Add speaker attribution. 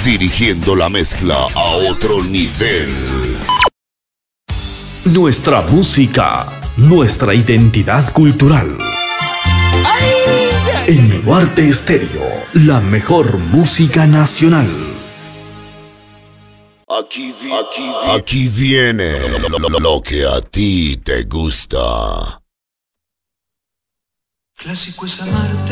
Speaker 1: dirigiendo la mezcla a otro nivel.
Speaker 2: Nuestra música, nuestra identidad cultural. En Nuarte Estéreo, la mejor música nacional.
Speaker 1: Aquí viene lo que a ti te gusta.
Speaker 3: Clásico es amarte.